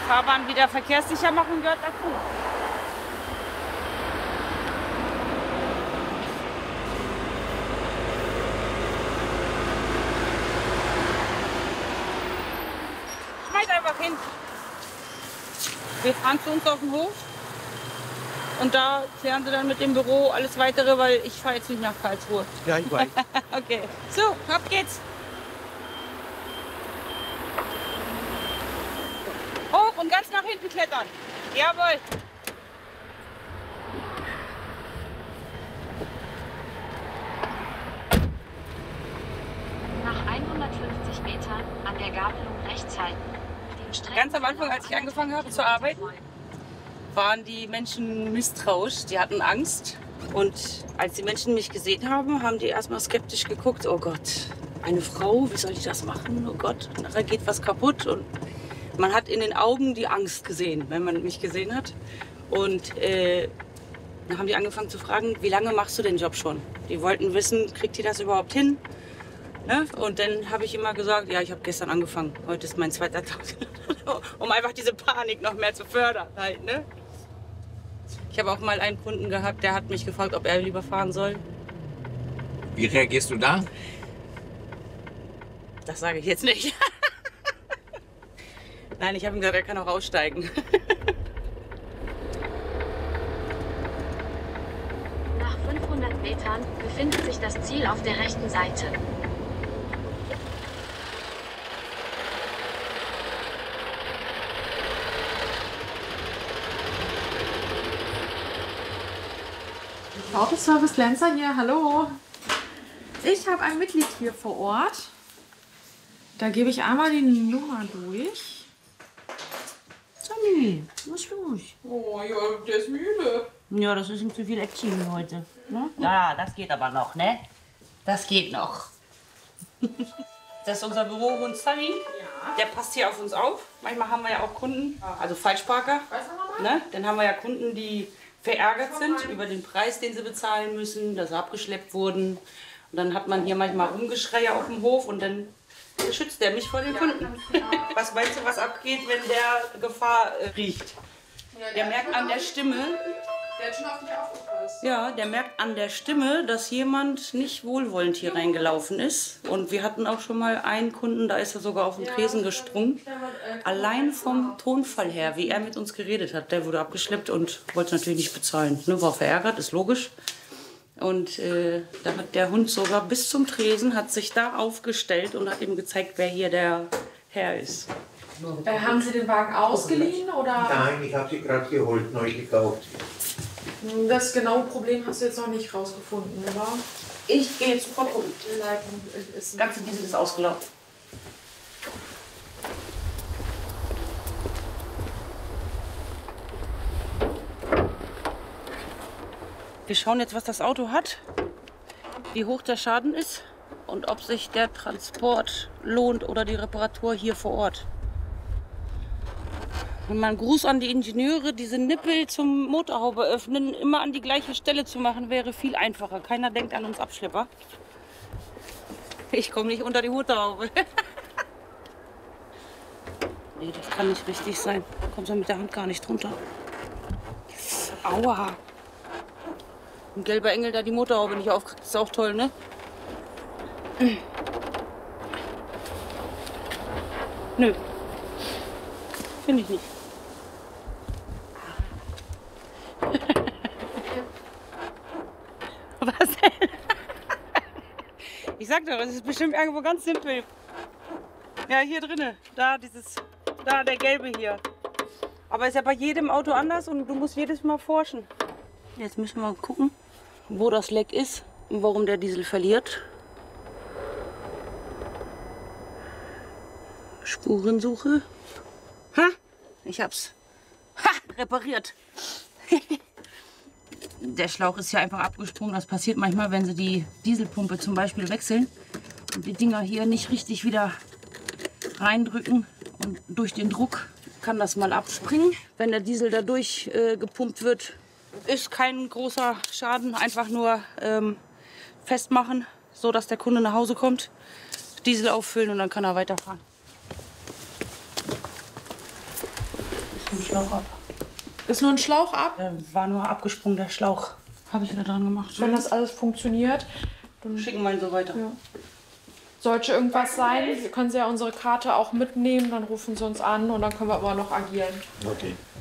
Fahrbahn wieder verkehrssicher machen gehört dazu. Schmeiß einfach hin. Wir fahren zu uns auf den Hof. Und da klären sie dann mit dem Büro alles Weitere, weil ich fahre jetzt nicht nach Karlsruhe. Ja, ich weiß. Okay. So, ab geht's. Hoch und ganz nach hinten klettern. Jawohl. Nach 150 Metern an der Gabelung rechts halten. Ganz am Anfang, als ich angefangen habe zu arbeiten, waren die Menschen misstrauisch, die hatten Angst. Und als die Menschen mich gesehen haben, haben die erstmal skeptisch geguckt. Oh Gott, eine Frau, wie soll ich das machen? Oh Gott, nachher geht was kaputt. Und man hat in den Augen die Angst gesehen, wenn man mich gesehen hat. Und dann haben die angefangen zu fragen, wie lange machst du den Job schon? Die wollten wissen, kriegt ihr das überhaupt hin? Ne? Und dann habe ich immer gesagt, ja, ich habe gestern angefangen. Heute ist mein zweiter Tag. Um einfach diese Panik noch mehr zu fördern. Halt, ne? Ich habe auch mal einen Kunden gehabt, der hat mich gefragt, ob er lieber fahren soll. Wie reagierst du da? Das sage ich jetzt nicht. Nein, ich habe ihm gesagt, er kann auch aussteigen. Nach 500 Metern befindet sich das Ziel auf der rechten Seite. Autoservice Lenzer hier, hallo. Ich habe ein Mitglied hier vor Ort. Da gebe ich einmal die Nummer durch. Tommy, was ist los? Oh ja, der ist müde. Ja, das ist ihm zu viel Action heute. Ne? Ja, das geht aber noch, ne? Das geht noch. Das ist unser Bürohund Sunny. Ja. Der passt hier auf uns auf. Manchmal haben wir ja auch Kunden, also Falschparker. Ne? Dann haben wir ja Kunden, die verärgert sind über den Preis, den sie bezahlen müssen, dass sie abgeschleppt wurden. Und dann hat man hier manchmal Rumgeschreie auf dem Hof und dann schützt der mich vor den Kunden. Was meinst du, was abgeht, wenn der Gefahr riecht? Der merkt an der Stimme. Der hat schon auf dich aufgepasst. Ja, der merkt an der Stimme, dass jemand nicht wohlwollend hier reingelaufen ist. Und wir hatten auch schon mal einen Kunden, da ist er sogar auf den Tresen gesprungen. Allein vom Tonfall her, wie er mit uns geredet hat. Der wurde abgeschleppt und wollte natürlich nicht bezahlen. Ne, war verärgert, ist logisch. Und da hat der Hund sogar bis zum Tresen, hat sich da aufgestellt und hat ihm gezeigt, wer hier der Herr ist. Haben Sie den Wagen ausgeliehen oder? Nein, ich habe sie gerade geholt, neu gekauft. Das genaue Problem hast du jetzt noch nicht rausgefunden, oder? Ich gehe jetzt sofort um. Das ganze Diesel ist ausgelaufen. Wir schauen jetzt, was das Auto hat, wie hoch der Schaden ist und ob sich der Transport lohnt oder die Reparatur hier vor Ort. Und mal einen Gruß an die Ingenieure, diese Nippel zum Motorhaube öffnen, immer an die gleiche Stelle zu machen, wäre viel einfacher. Keiner denkt an uns Abschlepper. Ich komme nicht unter die Motorhaube. Nee, das kann nicht richtig sein. Da kommst du mit der Hand gar nicht drunter. Aua. Ein gelber Engel, der die Motorhaube nicht aufkriegt, ist auch toll, ne? Nö. Finde ich nicht. Was denn? Ich sag doch, es ist bestimmt irgendwo ganz simpel. Ja, hier drinne. Da, der gelbe hier. Aber ist ja bei jedem Auto anders und du musst jedes Mal forschen. Jetzt müssen wir gucken, wo das Leck ist und warum der Diesel verliert. Spurensuche. Ha! Ich hab's. Ha! Repariert. Der Schlauch ist hier einfach abgesprungen. Das passiert manchmal, wenn sie die Dieselpumpe zum Beispiel wechseln und die Dinger hier nicht richtig wieder reindrücken. Und durch den Druck kann das mal abspringen. Wenn der Diesel da durchgepumpt wird, ist kein großer Schaden. Einfach nur festmachen, so dass der Kunde nach Hause kommt, Diesel auffüllen und dann kann er weiterfahren. Ein Schlauch ab. Ist nur ein Schlauch ab? War nur abgesprungen, der Schlauch. Habe ich wieder dran gemacht. Wenn das alles funktioniert, Schicken wir ihn so weiter. ja. Sollte irgendwas sein, können Sie ja unsere Karte auch mitnehmen, dann rufen Sie uns an und dann können wir aber noch agieren. Okay.